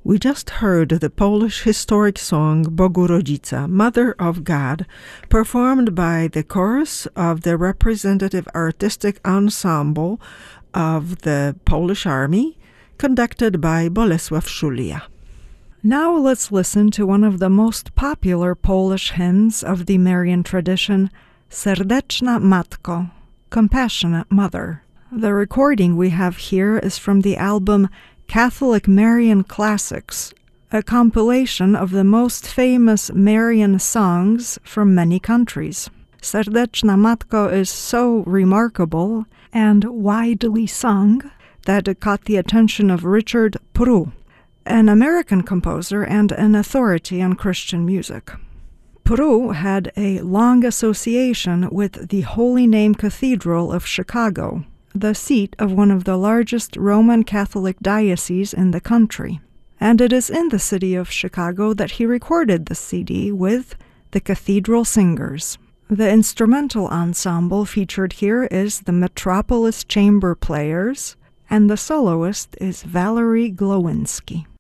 We just heard the Polish historic song Bogu Rodzica, Mother of God, performed by the chorus of the representative artistic ensemble of the Polish Army, conducted by Bolesław Szulia. Now let's listen to one of the most popular Polish hymns of the Marian tradition, Serdeczna Matko, Compassionate Mother. The recording we have here is from the album Catholic Marian Classics, a compilation of the most famous Marian songs from many countries. Serdeczna Matko is so remarkable and widely sung that it caught the attention of Richard Prue, an American composer and an authority on Christian music. Prue had a long association with the Holy Name Cathedral of Chicago, the seat of one of the largest Roman Catholic dioceses in the country. And it is in the city of Chicago that he recorded the CD with the Cathedral Singers. The instrumental ensemble featured here is the Metropolis Chamber Players, and the soloist is Valery Glowinski.